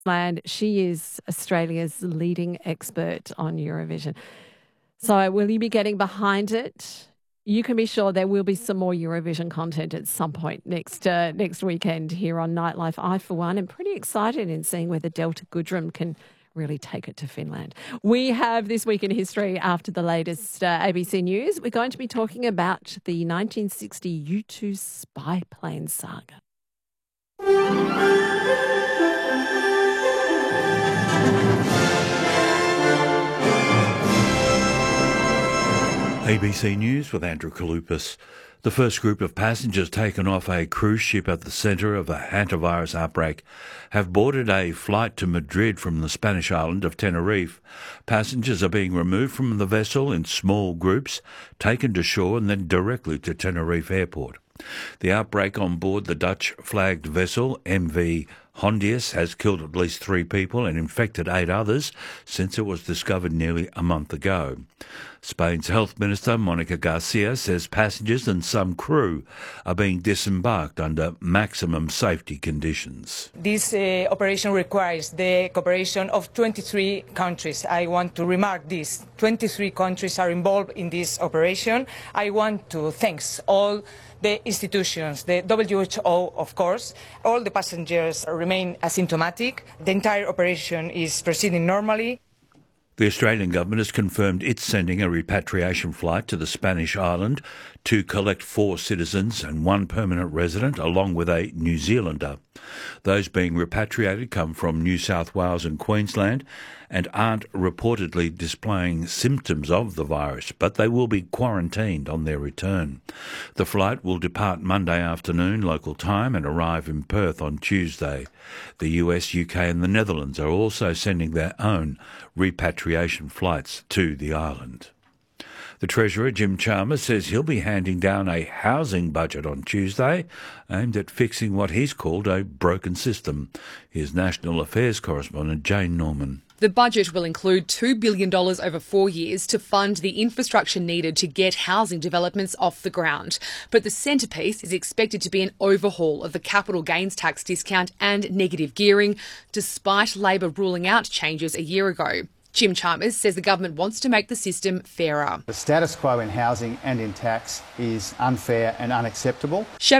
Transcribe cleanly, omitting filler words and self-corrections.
Land. She is Australia's leading expert on Eurovision. So will you be getting behind it? You can be sure there will be some more Eurovision content at some point next weekend here on Nightlife. I, for one, am pretty excited in seeing whether Delta Goodrem can really take it to Finland. We have This Week in History after the latest ABC News. We're going to be talking about the 1960 U2 spy plane saga. ABC News with Andrew Kalupas. The first group of passengers taken off a cruise ship at the centre of a hantavirus outbreak have boarded a flight to Madrid from the Spanish island of Tenerife. Passengers are being removed from the vessel in small groups, taken to shore and then directly to Tenerife Airport. The outbreak on board the Dutch-flagged vessel MV Hondius has killed at least 3 people and infected 8 others since it was discovered nearly a month ago. Spain's Health Minister, Monica Garcia, says passengers and some crew are being disembarked under maximum safety conditions. This operation requires the cooperation of 23 countries. I want to remark this. 23 countries are involved in this operation. I want to thank all the institutions, the WHO, of course. All the passengers remain asymptomatic. The entire operation is proceeding normally. The Australian government has confirmed it's sending a repatriation flight to the Spanish island to collect 4 citizens and 1 permanent resident, along with a New Zealander. Those being repatriated come from New South Wales and Queensland and aren't reportedly displaying symptoms of the virus, but they will be quarantined on their return. The flight will depart Monday afternoon local time and arrive in Perth on Tuesday. The US, UK and the Netherlands are also sending their own repatriation flights to the island. The Treasurer, Jim Chalmers, says he'll be handing down a housing budget on Tuesday aimed at fixing what he's called a broken system. Here's National Affairs correspondent Jane Norman. The budget will include $2 billion over 4 years to fund the infrastructure needed to get housing developments off the ground. But the centrepiece is expected to be an overhaul of the capital gains tax discount and negative gearing, despite Labor ruling out changes a year ago. Jim Chalmers says the government wants to make the system fairer. The status quo in housing and in tax is unfair and unacceptable.